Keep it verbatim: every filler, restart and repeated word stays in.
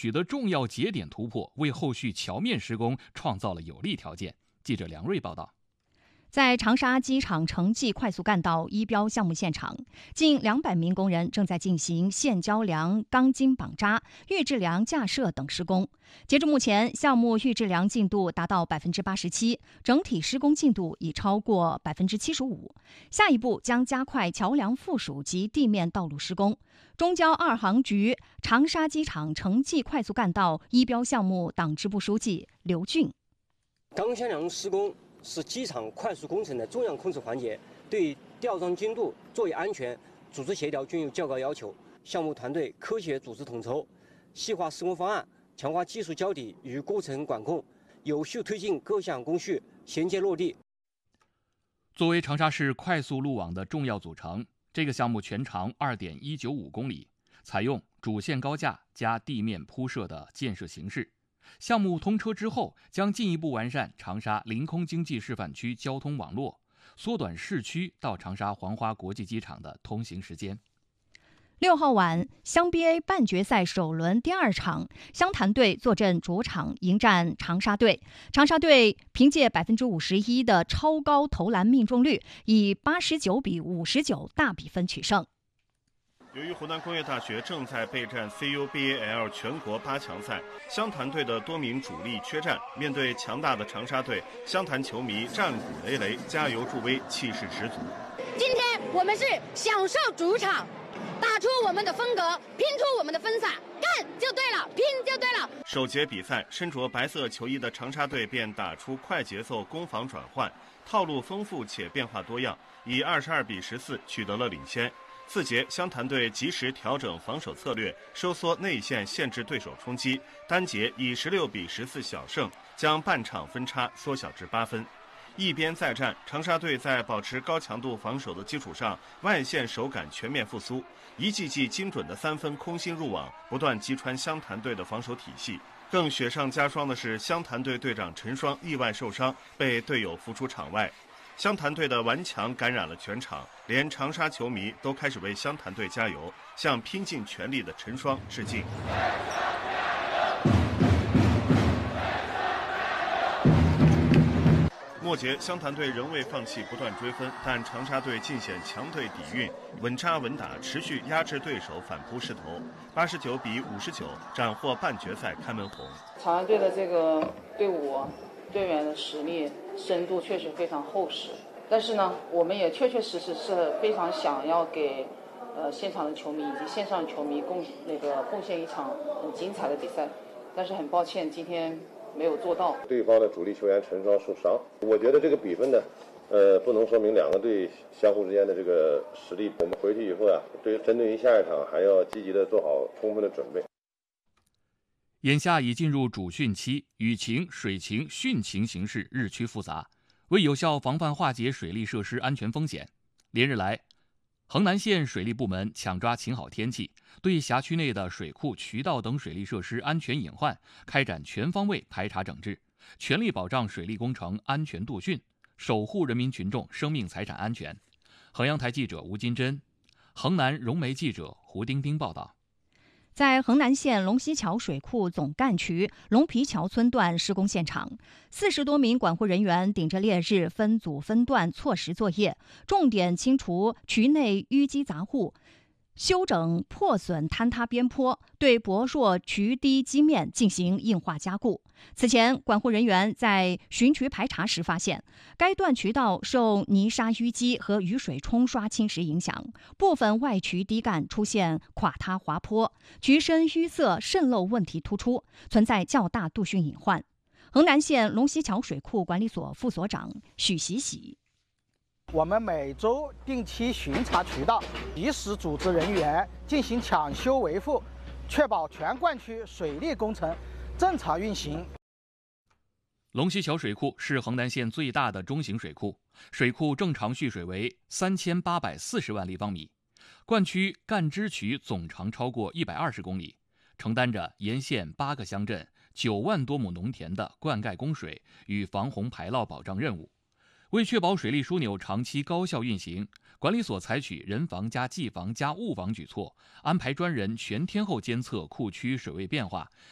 取得重要节点突破，为后续桥面施工创造了有利条件。记者梁瑞报道。 在长沙机场城际快速干道一标项目现场，近两百名工人正在进行线浇梁、钢筋绑扎、预制梁架设等施工。截至目前，项目预制梁进度达到百分之八十七，整体施工进度已超过百分之七十五。下一步将加快桥梁附属及地面道路施工。中交二航局长沙机场城际快速干道一标项目党支部书记刘俊： 钢箱梁施工是机场快速工程的重要控制环节，对吊装精度、作业安全、组织协调均有较高要求。项目团队科学组织统筹，细化施工方案，强化技术交底与过程管控，有序推进各项工序衔接落地。 作为长沙市快速路网的重要组成，这个项目全长 二点一九五公里，采用主线高架加地面铺设的建设形式。项目通车之后，将进一步完善长沙临空经济示范区交通网络，缩短市区到长沙黄花国际机场的通行时间。 六号晚，湘 B A 半决赛首轮第二场，湘潭队坐镇主场迎战长沙队。长沙队凭借百分之五十一的超高投篮命中率，以八十九比五十九大比分取胜。 由于湖南工业大学正在备战 C U B A L 全国八强赛，湘潭队的多名主力缺战，面对强大的长沙队，湘潭球迷战鼓擂擂，加油助威，气势十足。 今天我们是享受主场，打出我们的风格，拼出我们的分散，干就对了，拼就对了。 首节比赛，身着白色球衣的长沙队便打出快节奏攻防转换，套路丰富且变化多样，以二十二比十四取得了领先。次节，湘潭队及时调整防守策略，收缩内线，限制对手冲击。单节以十六比十四小胜，将半场分差缩小至八分。一边再战，长沙队在保持高强度防守的基础上，外线手感全面复苏，一记记精准的三分空心入网，不断击穿湘潭队的防守体系。更雪上加霜的是，湘潭队队长陈双意外受伤，被队友扶出场外。湘潭队的顽强感染了全场，连长沙球迷都开始为湘潭队加油，向拼尽全力的陈双致敬。末节，湘潭队仍未放弃不断追分，但长沙队尽显强队底蕴，稳扎稳打，持续压制对手反扑势头，八十九比五十九斩获半决赛开门红。 长沙队的这个队伍队员的实力深度确实非常厚实，但是呢，我们也确确实实是非常想要给呃现场的球迷以及线上球迷贡那个贡献一场很精彩的比赛，但是很抱歉今天没有做到。 对方的主力球员陈双受伤，我觉得这个比分呢，呃，不能说明两个队相互之间的这个实力。我们回去以后啊，对针对于下一场还要积极的做好充分的准备。 眼下已进入主汛期，雨情、水情、汛情形势日趋复杂。为有效防范化解水利设施安全风险，连日来，衡南县水利部门抢抓晴好天气，对辖区内的水库、渠道等水利设施安全隐患开展全方位排查整治，全力保障水利工程安全度汛，守护人民群众生命财产安全。衡阳台记者吴金珍，衡南融媒记者胡丁丁报道。 在衡南县龙溪桥水库总干渠龙皮桥村段施工现场，四十多名管护人员顶着烈日，分组分段错时作业，重点清除渠内淤积杂物，修整破损坍塌边坡，对薄弱渠堤基面进行硬化加固。此前，管护人员在巡渠排查时发现，该段渠道受泥沙淤积和雨水冲刷侵蚀影响，部分外渠堤干出现垮塌滑坡，渠身淤塞渗漏问题突出，存在较大度汛隐患。衡南县龙溪桥水库管理所副所长许喜喜。 我们每周定期巡查渠道，及时组织人员进行抢修维护，确保全灌区水利工程正常运行。 龙溪桥水库是衡南县最大的中型水库，水库正常蓄水为三千八百四十万立方米，灌区干支渠总长超过一百二十公里，承担着沿线八个乡镇、九万多亩农田的灌溉供水与防洪排涝保障任务。为确保水利枢纽长期高效运行，管理所采取人防加技防加物防举措，安排专人全天候监测库区水位变化，